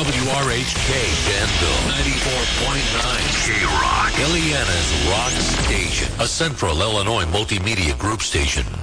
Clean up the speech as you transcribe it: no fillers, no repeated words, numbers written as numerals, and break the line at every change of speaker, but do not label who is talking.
WRHK Danville, 94.9 K-Rock, Ileana's rock station, a Central Illinois multimedia group station.